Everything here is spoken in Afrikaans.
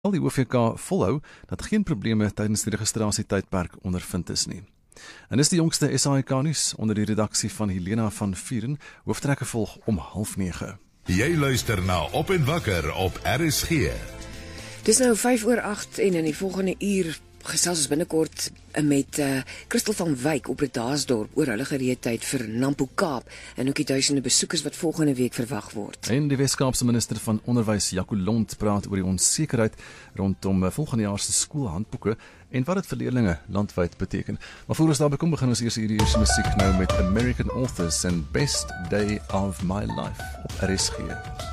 Al die OVK volhou dat geen probleme tydens die registrasietydperk ondervind is nie. En dis die jongste SAIK nuus onder die redaksie van Helena van Vuren, hooftrekke volg om 8:30. Jy luister na Op en Wakker op RSG. Dis nou 7:05 en in die volgende uur gesels ons binnekort met Christel van Wyk op Bredasdorp oor hulle gereedheid vir Nampo Kaap en ook die duisende besoekers wat volgende week verwag word. En die Wes-Kaapse minister van Onderwys, Jaco Lont, praat oor die onsekerheid rondom volgende jaar se skoolhandboeke en wat dit vir leerders landwyd beteken. Maar voor ons daarby kom, begin ons eers hierdie eerste musiek nou met American Authors en Best Day of My Life op RSG.